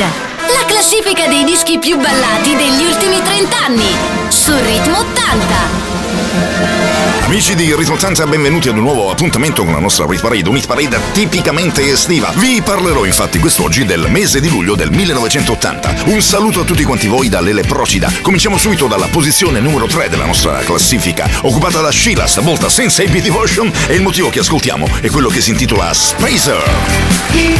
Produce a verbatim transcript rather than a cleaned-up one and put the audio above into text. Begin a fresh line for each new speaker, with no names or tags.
Parade, la classifica dei dischi più ballati degli ultimi trent'anni su Ritmo ottanta.
Amici di Ritmo ottanta, benvenuti ad un nuovo appuntamento con la nostra Hit Parade, un Hit Parade tipicamente estiva. Vi parlerò infatti quest'oggi del mese di luglio del millenovecentottanta. Un saluto a tutti quanti voi da Lele Procida. Cominciamo subito dalla posizione numero tre della nostra classifica, occupata da Sheila, stavolta senza A B Devotion, e il motivo che ascoltiamo è quello che si intitola Spacer.